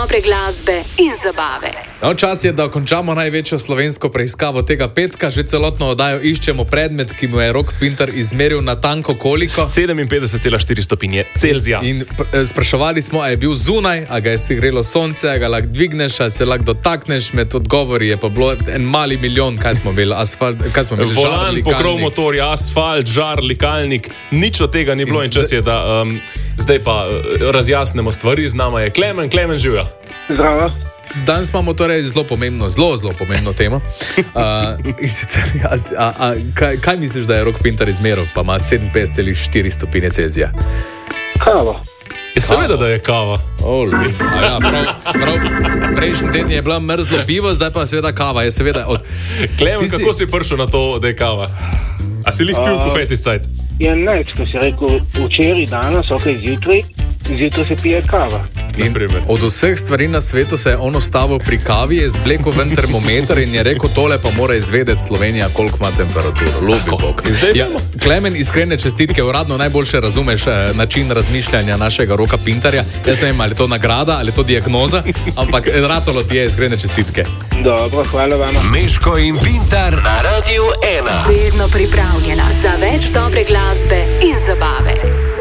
dobre glasbe in zabave. No, čas je, da končamo največjo slovensko preiskavo tega petka. Že celotno oddajo iščemo predmet, ki mu je Rok Pintar izmeril natanko koliko? 57,4 stopinje Celzija. In spraševali smo, a je bil zunaj, a ga je segrelo sonce, a ga lahko dvigneš, a se lahko dotakneš. Med odgovori je pa bilo en mali milijon, kaj smo imeli, asfalt, kaj smo imeli, volan, pokrov motorja, asfalt, žar, likalnik, nič od tega ni bilo in čas je, da zdaj pa razjasnemo stvari. Z nama je Klemen živja. Zdravo. Danes imamo torej zelo pomembno temo. In sicer, kaj misliš, da je Rok Pintar izmeril, pa ima 57,4 stopinje Celzija? Kava. Je seveda, da je kava. Ja, prav. Prejšnji teden je bila mrzlo pivo, zdaj pa seveda kava. Klemen, kako si prišel na to, da je kava? A si lih pil kofeticajt? Ja, ne, ko si rekel včeraj, danes, zjutraj se pije kava. Od vseh stvari na svetu se je on ustavil pri kavi, je zblekel ven termometer in je rekel, tole pa mora izvedeti Slovenija, koliko ima temperaturo. Ljubi Bog. Ja, Klemen, iskrene čestitke, uradno najboljše razumeš način razmišljanja našega Roka Pintarja. Jaz ne vem, ali je to nagrada, ali je to diagnoza, ampak ratalo ti je, iskrene čestitke. Dobro, hvala vam. Meško in Pintar na Radiu 1. Vedno pripravljena za več dobre glasbe in zabave.